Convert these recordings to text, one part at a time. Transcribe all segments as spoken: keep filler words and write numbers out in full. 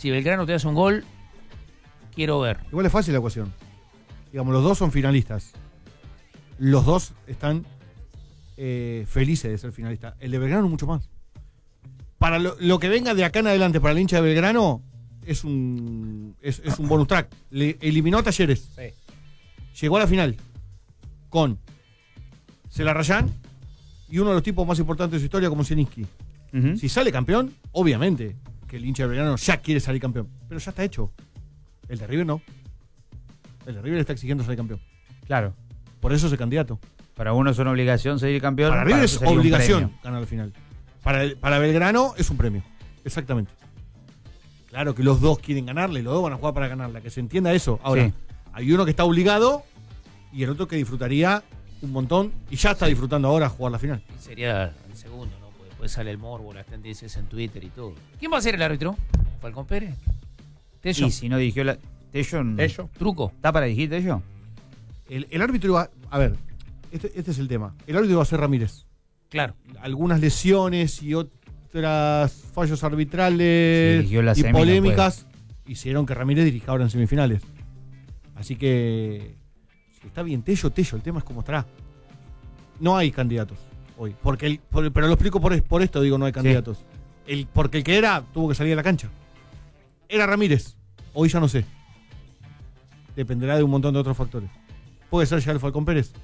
Si Belgrano te hace un gol, quiero ver. Igual es fácil la ecuación. Digamos, los dos son finalistas. Los dos están eh, felices de ser finalistas. El de Belgrano mucho más. Para lo, lo que venga de acá en adelante para el hincha de Belgrano es un es, es un bonus track. Le eliminó a Talleres. Sí. Llegó a la final con Celarrayán y uno de los tipos más importantes de su historia como Zielinski. Uh-huh. Si sale campeón, obviamente que el hincha de Belgrano ya quiere salir campeón. Pero ya está hecho. El de River no. El de River está exigiendo salir campeón. Claro. Por eso es el candidato. Para uno es una obligación seguir campeón. Para River es sería un obligación premio. ganar la final. Para, el- para Belgrano es un premio. Exactamente. Claro que los dos quieren ganarle, los dos van a jugar para ganarla. Que se entienda eso. Ahora, Sí. hay uno que está obligado y el otro que disfrutaría un montón y ya está disfrutando ahora jugar la final. Y sería el segundo, ¿no? Porque después sale el morbo, las tendencias en Twitter y todo. ¿Quién va a ser el árbitro? ¿Falcón Pérez? ¿Tello? Y si no dirigió la. Tello. Ellos. ¿Truco? ¿Está para dirigir Tello? El, el árbitro va. A ver, este, este es el tema. El árbitro va a ser Ramírez. Claro. Algunas lesiones y otras fallos arbitrales Sí, dirigió la y semi, no polémicas hicieron que Ramírez dirija ahora en semifinales. Así que si está bien Tello, Tello, el tema es cómo estará. No hay candidatos hoy. Porque el, por- pero lo explico por, es- por esto, digo, no hay candidatos. El, porque el que era tuvo que salir a la cancha. Era Ramírez. Hoy ya no sé. Dependerá de un montón de otros factores. Puede ser ya el Falcón Pérez.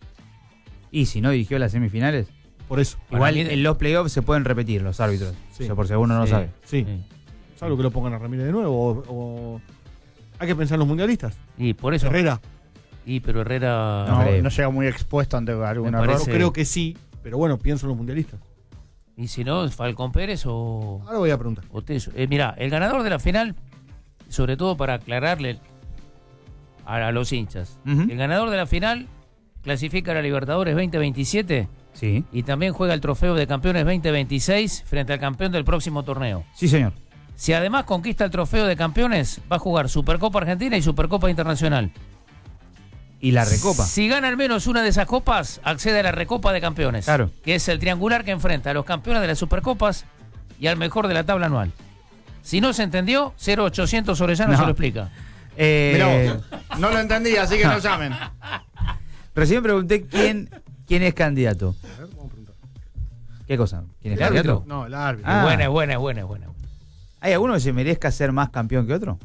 Y si no dirigió las semifinales. Por eso. Igual Para mí- en los playoffs se pueden repetir los árbitros. Sí. O sea, por si alguno no Sí. sabe. Sí. Sí. Salvo que lo pongan a Ramírez de nuevo. O, o- hay que pensar en los mundialistas. Y por eso. Herrera. Y pero Herrera. No, No, creo. no llega muy expuesto ante algún Me error. parece- Yo creo que sí. Pero bueno, pienso en los mundialistas. Y si no, Falcón Pérez o. Ahora voy a preguntar. o Tello. Eh, mira, el ganador de la final, sobre todo para aclararle a, a los hinchas, Ujú. el ganador de la final clasifica a la Libertadores veinte veintisiete Sí. y también juega el trofeo de campeones veinte veintiséis frente al campeón del próximo torneo. Sí, señor. Si además conquista el trofeo de campeones, va a jugar Supercopa Argentina y Supercopa Internacional. Y la recopa. Si gana al menos una de esas copas, accede a la Recopa de Campeones. Claro. Que es el triangular que enfrenta a los campeones de las Supercopas y al mejor de la tabla anual. Si no se entendió, cero ochocientos Orellano No. se lo explica. Eh, Mirá vos, no lo entendí, así que no llamen. Recién pregunté quién, quién es candidato. A ver, vamos a preguntar. ¿Qué cosa? ¿Quién es ¿El árbitro? candidato? No, el árbitro. Ah. Es buena, es buena, es buena, es buena. ¿Hay alguno que se merezca ser más campeón que otro?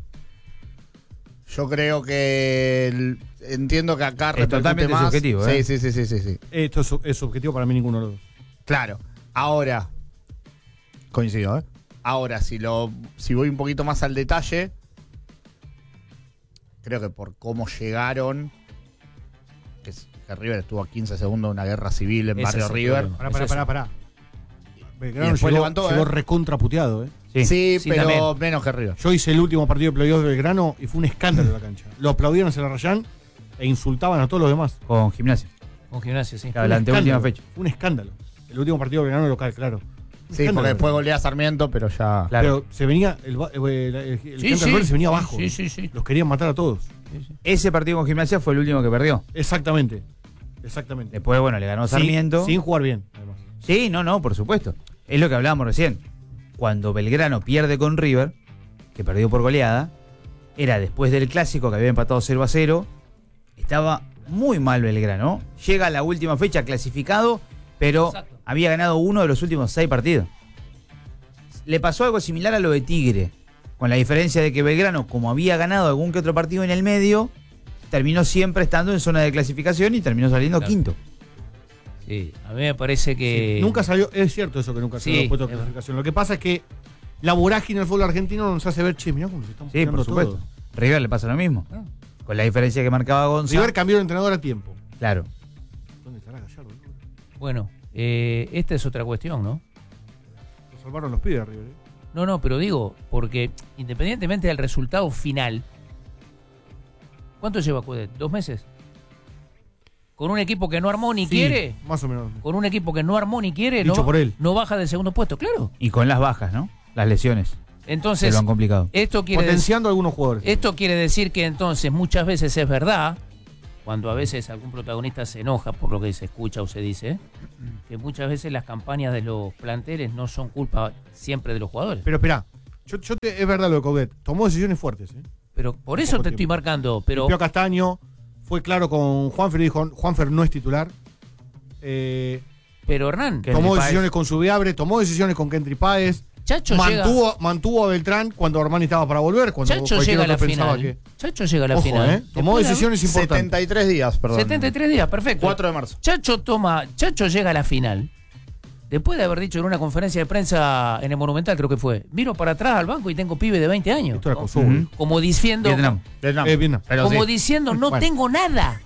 Yo creo que el- entiendo que acá Es repercute totalmente más. subjetivo, ¿eh? Sí, sí, sí, sí, sí, sí. Esto es, es objetivo para mí ninguno de los dos. Claro. Ahora, coincido, ¿eh? Ahora, si lo si voy un poquito más al detalle, creo que por cómo llegaron, que, es- que River estuvo a quince segundos de una guerra civil en Ese Barrio es el River. problema. Pará, Es pará, eso. pará, pará. Belgrano Y después llegó, levantó, llegó ¿eh? recontraputeado, ¿eh? Sí. Sí, Sí, pero también. menos que River. Yo hice el último partido de playoff de Belgrano y fue un escándalo en la cancha. Lo aplaudieron a Celarrayán e insultaban a todos los demás. Con Gimnasia. Con Gimnasia, sí. Claro, la Un anteúltima escándalo, fecha. Un escándalo. El último partido de Belgrano local, claro. Un Sí, escándalo. porque después golea a Sarmiento, pero ya. Claro. Pero se venía, el, va- el, el, el Sí, Canter sí. Verde se venía abajo. Sí, sí, sí. Los querían matar a todos. Sí, sí. Ese partido con Gimnasia fue el último que perdió. Exactamente. Exactamente. Después, bueno, le ganó Sin- Sarmiento. Sin, jugar bien, además. Sí, no, no, por supuesto. Es lo que hablábamos recién. Cuando Belgrano pierde con River, que perdió por goleada, era después del clásico que había empatado cero a cero. Estaba muy mal Belgrano. Llega a la última fecha clasificado, pero Exacto. había ganado uno de los últimos seis partidos. Le pasó algo similar a lo de Tigre, con la diferencia de que Belgrano, como había ganado algún que otro partido en el medio, terminó siempre estando en zona de clasificación y terminó saliendo Claro. quinto. Sí, a mí me parece que. Nunca salió, es cierto eso que nunca Sí, salió los puestos de es clasificación. Lo que pasa es que la vorágine del fútbol argentino nos hace ver, che, mirá cómo se estamos Sí, peleando por supuesto. todos. River le pasa lo mismo. Ah. Con la diferencia que marcaba Gonzalo. River cambió de entrenador a tiempo. Claro. ¿Dónde estará Gallardo? Bueno, eh, esta es otra cuestión, ¿no? Lo salvaron los pibes a River. ¿eh? No, no, pero digo, porque independientemente del resultado final, ¿cuánto lleva Cudet? ¿Dos meses? Con un equipo que no armó ni Sí, quiere, Más o menos. con un equipo que no armó ni quiere, Dicho no, por él. no baja del segundo puesto, claro. Y con las bajas, ¿no? Las lesiones. Se Entonces, lo han complicado. esto quiere, decir, Potenciando a algunos jugadores. esto quiere decir que entonces muchas veces es verdad, cuando a veces algún protagonista se enoja por lo que se escucha o se dice, que muchas veces las campañas de los planteles no son culpa siempre de los jugadores. Pero espera, Yo, yo te- es verdad lo de Coudet. Tomó decisiones fuertes. ¿eh? Pero por En eso poco te estoy tiempo. marcando. Pero Limpió a Castaño. Fue claro con Juanfer y dijo: Juanfer no es titular. Eh, Pero Hernán, Que- tomó Kendry decisiones con Subiabre. Tomó decisiones con Kendry Páez. Chacho Mantuvo, llega, mantuvo a Beltrán cuando Armani estaba para volver. Cuando Chacho cualquier llega a la otro pensaba final. que- Chacho llega a la Ojo, final. ¿eh? Tomó Después de- decisiones importantes. setenta y tres días, perdón. setenta y tres días, perfecto. cuatro de marzo. Chacho toma, Chacho llega a la final. Después de haber dicho en una conferencia de prensa en el Monumental, creo que fue, miro para atrás al banco y tengo pibe de veinte años. Esto era ¿no? Kosovo. Ujú. Como diciendo, Vietnam. Vietnam. Eh, Vietnam. Pero como sí. diciendo, no Bueno. tengo nada.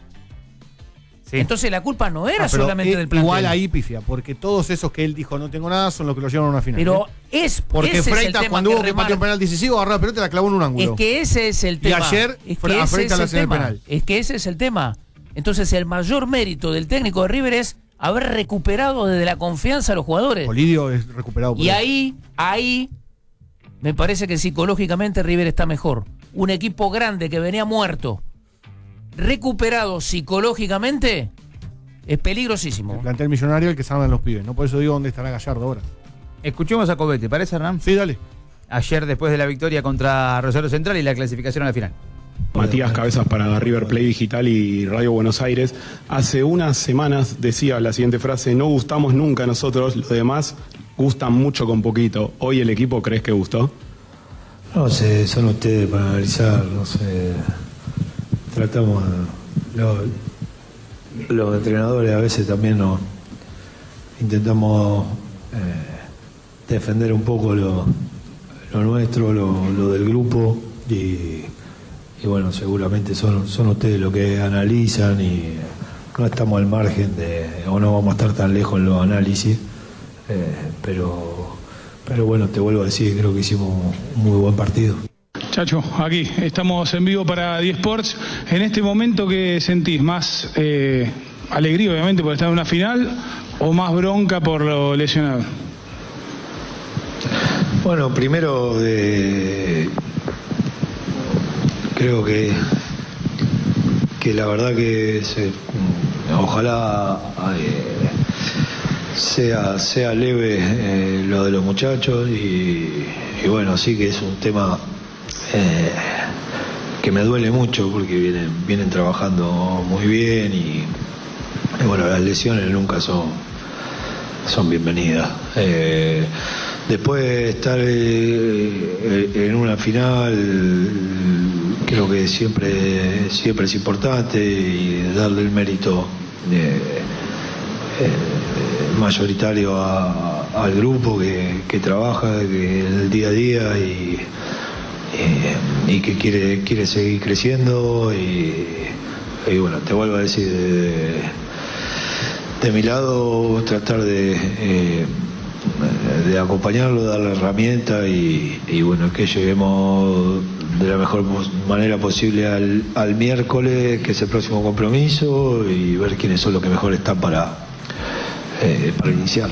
Sí. Entonces la culpa no era Ah, pero solamente eh, del plantel. igual ahí pifia, porque todos esos que él dijo no tengo nada son los que lo llevaron a una final. Pero ¿eh? es Porque ese es el Freitas, tema cuando que hubo que patear un remarca. penal decisivo, agarró la pelota y la clavó en un ángulo. Es que ese es el Y tema. ayer es fue que a ese Freitas es la el hacer el tema. penal. Es que ese es el tema. Entonces el mayor mérito del técnico de River es haber recuperado desde la confianza a los jugadores. Polidio es recuperado por Y él. ahí, ahí, me parece que psicológicamente River está mejor. Un equipo grande que venía muerto, recuperado psicológicamente, es El peligrosísimo. plantel millonario el que salvan los pibes. No por eso digo dónde estará Gallardo ahora. Escuchemos a Coudet, ¿te parece, Hernán? Sí, dale. Ayer después de la victoria contra Rosario Central y la clasificación a la final. Matías Cabezas para River Play Digital y Radio Buenos Aires. Hace unas semanas decía la siguiente frase: no gustamos nunca nosotros, los demás gustan mucho con poquito. ¿Hoy el equipo crees que gustó? No sé, son ustedes para analizar, no sé. Tratamos, lo- los entrenadores a veces también nos intentamos eh, defender un poco lo, lo nuestro, lo, lo del grupo y, y bueno, seguramente son, son ustedes los que analizan y no estamos al margen de, o no vamos a estar tan lejos en los análisis, eh, pero, pero bueno, te vuelvo a decir, creo que hicimos un muy buen partido. Chacho, aquí estamos en vivo para D Sports. En este momento, ¿qué sentís? ¿Más eh, alegría, obviamente, por estar en una final o más bronca por lo lesionado? Bueno, primero eh, creo que que la verdad que se, ojalá eh, sea sea leve eh, lo de los muchachos y, y bueno, sí que es un tema eh, que me duele mucho porque vienen vienen trabajando muy bien y, y bueno, las lesiones nunca son son bienvenidas. Eh, después de estar eh, en una final, creo que siempre siempre es importante y darle el mérito eh, eh, mayoritario a- al grupo que, que trabaja que el día a día y, eh, y que quiere quiere seguir creciendo y, y bueno, te vuelvo a decir, de, de mi lado tratar de eh, de acompañarlo, darle herramientas y, y bueno, que lleguemos de la mejor pos- manera posible al, al miércoles, que es el próximo compromiso, y ver quiénes son los que mejor están para, eh, para iniciar.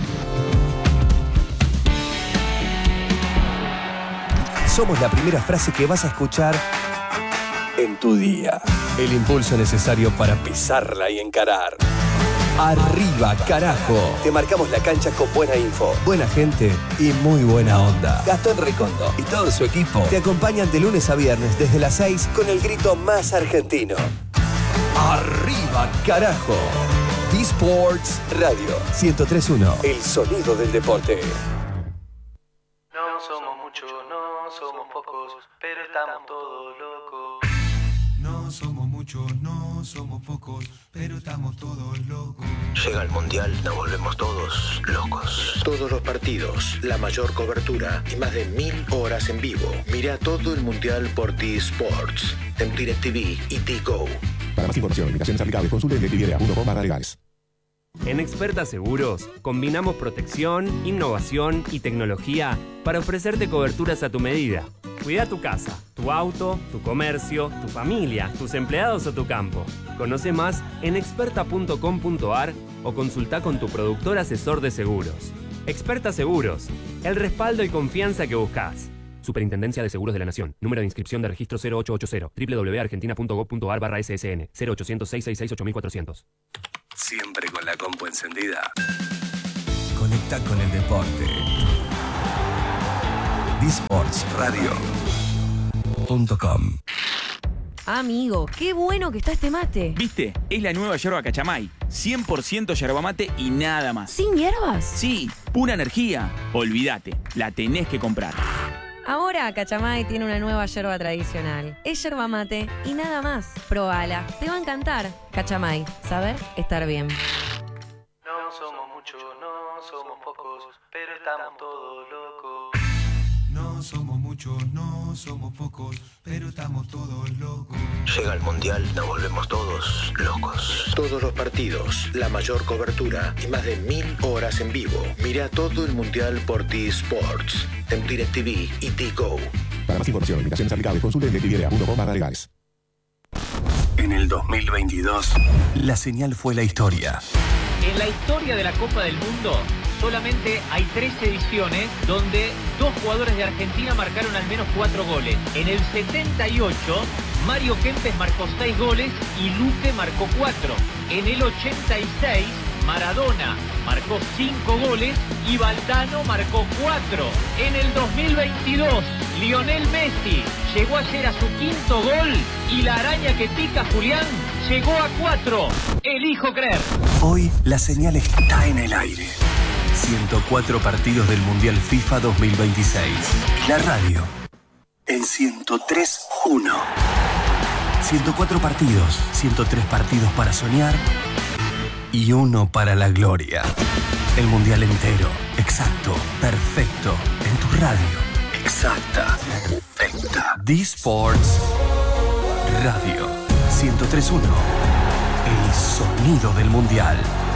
Somos la primera frase que vas a escuchar en tu día. El impulso necesario para pisarla y encarar. Arriba, carajo. Te marcamos la cancha con buena info, buena gente y muy buena onda. Gastón Recondo y todo su equipo te acompañan de lunes a viernes desde las seis con el grito más argentino. Arriba, carajo. D-Sports Radio ciento tres punto uno. El sonido del deporte. No somos muchos, no somos pocos, pero estamos todos locos. No somos muchos, no somos pocos, pero estamos todos locos. Llega el Mundial, nos volvemos todos locos. Todos los partidos, la mayor cobertura y más de mil horas en vivo. Mira todo el Mundial por T-Sports, en DirecTV y T-Go. Para más información, limitaciones aplicables, consulte en directv punto com barra legales. En Experta Seguros combinamos protección, innovación y tecnología para ofrecerte coberturas a tu medida. Cuida tu casa, tu auto, tu comercio, tu familia, tus empleados o tu campo. Conoce más en experta punto com punto ar o consulta con tu productor asesor de seguros. Experta Seguros, el respaldo y confianza que buscas. Superintendencia de Seguros de la Nación. Número de inscripción de registro cero ocho ocho cero. doble u doble u doble u punto argentina punto gob punto ar barra S S N. cero ochocientos, seiscientos sesenta y seis, ocho mil cuatrocientos. Siempre con la compu encendida. Conecta con el deporte. disports radio punto com. Amigo, qué bueno que está este mate. ¿Viste? Es la nueva yerba Cachamay. cien por ciento yerba mate y nada más. ¿Sin hierbas? Sí, pura energía. Olvídate, la tenés que comprar. Ahora Cachamay tiene una nueva yerba tradicional. Es yerba mate y nada más. Probala, te va a encantar. Cachamay, saber estar bien. No somos muchos, no somos pocos, pero estamos todos locos. No somos muchos, no somos pocos, pero estamos todos locos. Llega el Mundial, nos volvemos todos locos. Todos los partidos, la mayor cobertura y más de mil horas en vivo. Mira todo el Mundial por T-Sports, en DirecTV y T-Go. Para más información, limitaciones aplicables, consulte en directv punto com barra legales. En el dos mil veintidós, la señal fue la historia. En la historia de la Copa del Mundo, solamente hay tres ediciones donde dos jugadores de Argentina marcaron al menos cuatro goles. En el setenta y ocho, Mario Kempes marcó seis goles y Luque marcó cuatro. En el ochenta y seis, Maradona marcó cinco goles y Valdano marcó cuatro. En el dos mil veintidós, Lionel Messi llegó ayer a su quinto gol y la araña que pica Julián llegó a cuatro. Elijo creer. Hoy la señal está en el aire. ciento cuatro partidos del Mundial FIFA dos mil veintiséis. La radio en ciento tres punto uno. ciento cuatro partidos, ciento tres partidos para soñar y uno para la gloria. El Mundial entero, exacto, perfecto, en tu radio. Exacta, perfecta. D-Sports Radio ciento tres punto uno. El sonido del Mundial.